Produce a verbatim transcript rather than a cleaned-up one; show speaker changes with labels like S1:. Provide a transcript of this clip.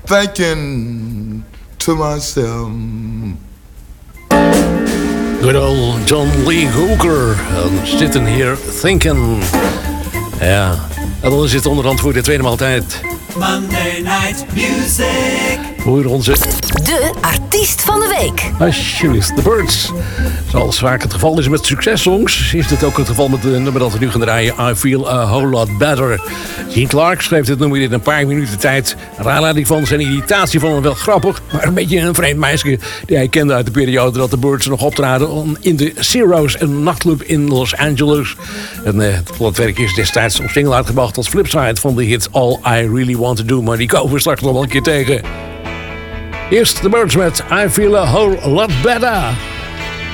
S1: thinking to myself.
S2: Good old John Lee Hooker. Sitting here thinking. Ja, en dan is het onderhand voor de tweede maaltijd.
S3: Monday Night Music.
S2: Voor onze...
S4: De artiest van de week.
S2: Alsjeblieft, The Birds. Zoals vaak het geval is met successongs, is dit ook het geval met de nummer dat we nu gaan draaien. I Feel a Whole Lot Better. Gene Clark schreef dit nummer in een paar minuten tijd. Naar aanleiding van zijn irritatie van een wel grappig, maar een beetje een vreemd meisje die hij kende uit de periode dat de Birds nog optraden in de Zero's, een nachtclub in Los Angeles. En uh, het platwerk is destijds op single uitgebracht als flipside van de hit All I Really Want To Do. Maar die komen we straks nog wel een keer tegen. Eerst de Birds met I Feel a Whole Lot Better.